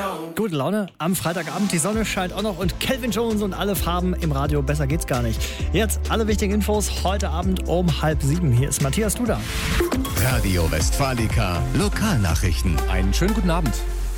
Gute Laune am Freitagabend, die Sonne scheint auch noch und Calvin Jones und alle Farben im Radio, besser geht's gar nicht. Jetzt alle wichtigen Infos heute Abend um 6:30. Hier ist Matthias Duda. Radio Westfalica, Lokalnachrichten. Einen schönen guten Abend.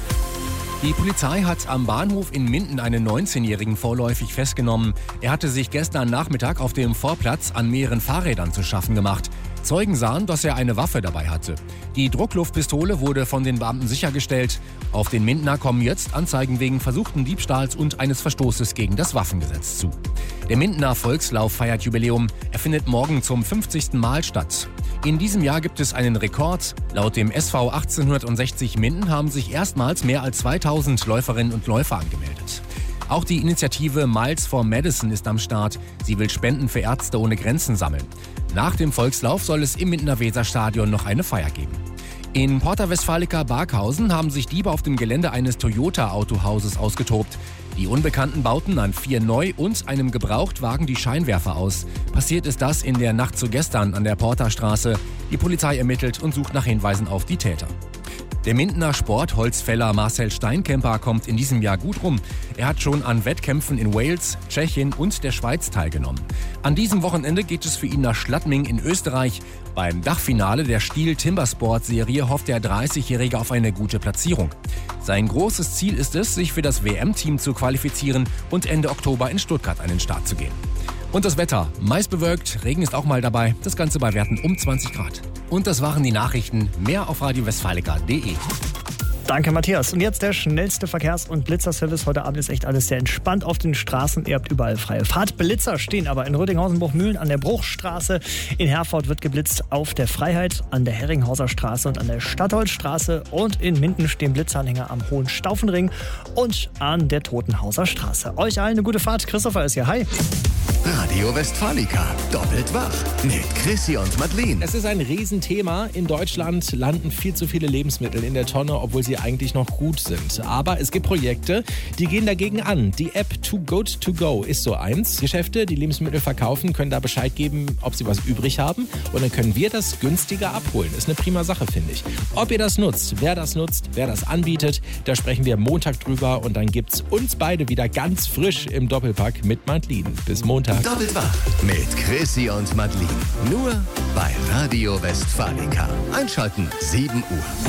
Die Polizei hat am Bahnhof in Minden einen 19-Jährigen vorläufig festgenommen. Er hatte sich gestern Nachmittag auf dem Vorplatz an mehreren Fahrrädern zu schaffen gemacht. Zeugen sahen, dass er eine Waffe dabei hatte. Die Druckluftpistole wurde von den Beamten sichergestellt. Auf den Mindener kommen jetzt Anzeigen wegen versuchten Diebstahls und eines Verstoßes gegen das Waffengesetz zu. Der Mindener Volkslauf feiert Jubiläum. Er findet morgen zum 50. Mal statt. In diesem Jahr gibt es einen Rekord. Laut dem SV 1860 Minden haben sich erstmals mehr als 2000 Läuferinnen und Läufer angemeldet. Auch die Initiative Miles for Medicine ist am Start. Sie will Spenden für Ärzte ohne Grenzen sammeln. Nach dem Volkslauf soll es im Mindener Weserstadion noch eine Feier geben. In Porta Westfalica Barkhausen haben sich Diebe auf dem Gelände eines Toyota-Autohauses ausgetobt. Die Unbekannten bauten an 4 Neu- und einem Gebrauchtwagen die Scheinwerfer aus. Passiert ist das in der Nacht zu gestern an der Portastraße. Die Polizei ermittelt und sucht nach Hinweisen auf die Täter. Der Mindener Sportholzfäller Marcel Steinkemper kommt in diesem Jahr gut rum. Er hat schon an Wettkämpfen in Wales, Tschechien und der Schweiz teilgenommen. An diesem Wochenende geht es für ihn nach Schladming in Österreich. Beim Dachfinale der Stihl Timbersport Serie hofft der 30-Jährige auf eine gute Platzierung. Sein großes Ziel ist es, sich für das WM-Team zu qualifizieren und Ende Oktober in Stuttgart an den Start zu gehen. Und das Wetter, meist bewölkt, Regen ist auch mal dabei, das Ganze bei Werten um 20 Grad. Und das waren die Nachrichten, mehr auf radiowestfalica.de. Danke, Matthias. Und jetzt der schnellste Verkehrs- und Blitzerservice. Heute Abend ist echt alles sehr entspannt auf den Straßen. Ihr habt überall freie Fahrt. Blitzer stehen aber in Rödinghausen-Bruchmühlen an der Bruchstraße. In Herford wird geblitzt auf der Freiheit, an der Herringhauser Straße und an der Stadtholzstraße. Und in Minden stehen Blitzanhänger am Hohen Staufenring und an der Totenhauser Straße. Euch allen eine gute Fahrt. Christopher ist hier. Hi. Radio Westfalica, doppelt wach mit Chrissy und Madeleine. Es ist ein Riesenthema. In Deutschland landen viel zu viele Lebensmittel in der Tonne, obwohl sie eigentlich noch gut sind. Aber es gibt Projekte, die gehen dagegen an. Die App Too Good To Go ist so eins. Geschäfte, die Lebensmittel verkaufen, können da Bescheid geben, ob sie was übrig haben. Und dann können wir das günstiger abholen. Ist eine prima Sache, finde ich. Ob ihr das nutzt, wer das anbietet, da sprechen wir Montag drüber. Und dann gibt's uns beide wieder ganz frisch im Doppelpack mit Madeleine. Bis Montag. Doppelt wach mit Chrissy und Madeleine. Nur bei Radio Westfalica. Einschalten, 7 Uhr.